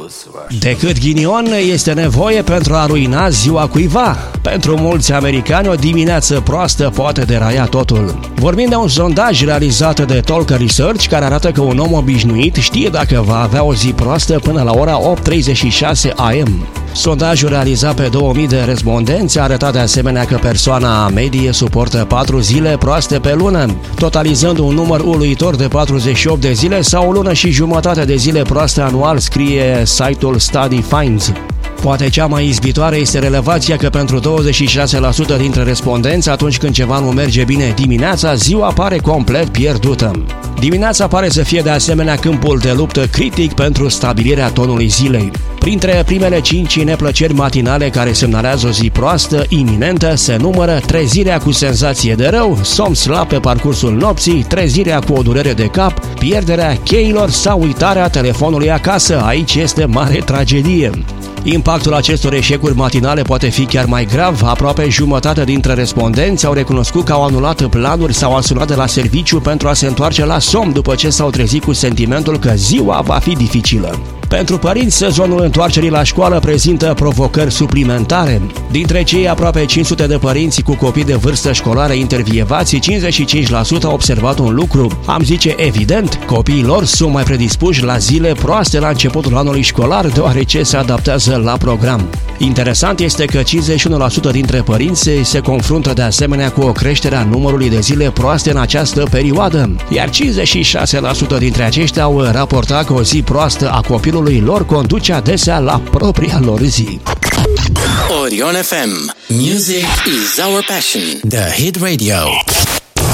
Decât ghinion este nevoie pentru a ruina ziua cuiva. Pentru mulți americani, o dimineață proastă poate deraia totul. Vorbim de un sondaj realizat de Talker Research care arată că un om obișnuit știe dacă va avea o zi proastă până la ora 8:36 AM. Sondajul realizat pe 2000 de respondenți a arătat de asemenea că persoana medie suportă 4 zile proaste pe lună, totalizând un număr uluitor de 48 de zile sau o lună și jumătate de zile proaste anual, scrie site-ul Study Finds. Poate cea mai izbitoare este relevația că pentru 26% dintre respondenți, atunci când ceva nu merge bine dimineața, ziua pare complet pierdută. Dimineața pare să fie de asemenea câmpul de luptă critic pentru stabilirea tonului zilei. Printre primele 5 neplăceri matinale care semnalează o zi proastă, iminentă, se numără trezirea cu senzație de rău, somn slab pe parcursul nopții, trezirea cu o durere de cap, pierderea cheilor sau uitarea telefonului acasă. Aici este mare tragedie. Impactul acestor eșecuri matinale poate fi chiar mai grav. Aproape jumătate dintre respondenți au recunoscut că au anulat planuri sau au sunat de la serviciu pentru a se întoarce la somn după ce s-au trezit cu sentimentul că ziua va fi dificilă. Pentru părinți, sezonul întoarcerii la școală prezintă provocări suplimentare. Dintre cei aproape 500 de părinți cu copii de vârstă școlară intervievați, 55% au observat un lucru. Am zice evident, copiii lor sunt mai predispuși la zile proaste la începutul anului școlar, deoarece se adaptează la program. Interesant este că 51% dintre părinți se confruntă de asemenea cu o creștere a numărului de zile proaste în această perioadă, iar 56% dintre aceștia au raportat că o zi proastă a copilului lor conduce adesea la propria lor zi. Orion FM. Music is our passion. The Hit Radio.